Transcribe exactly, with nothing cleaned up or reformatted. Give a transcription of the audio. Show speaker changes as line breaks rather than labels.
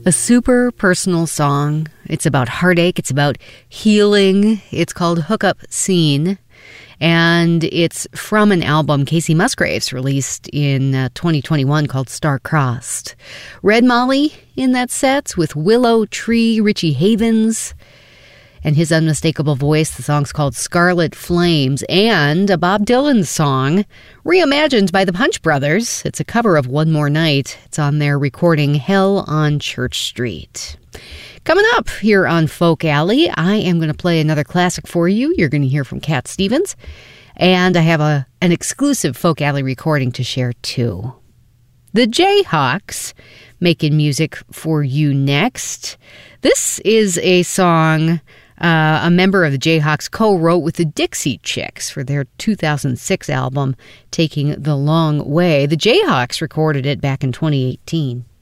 A super personal song. It's about heartache. It's about healing. It's called Hookup Scene. And it's from an album Casey Musgraves released in uh, twenty twenty-one called Star-Crossed. Red Molly in that set with Willow Tree, Richie Havens, and his unmistakable voice. The song's called Scarlet Flames, and a Bob Dylan song reimagined by the Punch Brothers. It's a cover of One More Night. It's on their recording Hell on Church Street. Coming up here on Folk Alley, I am going to play another classic for you. You're going to hear from Cat Stevens, and I have a an exclusive Folk Alley recording to share too. The Jayhawks making music for you next. This is a song Uh, a member of the Jayhawks co-wrote with the Dixie Chicks for their two thousand six album, Taking the Long Way. The Jayhawks recorded it back in twenty eighteen.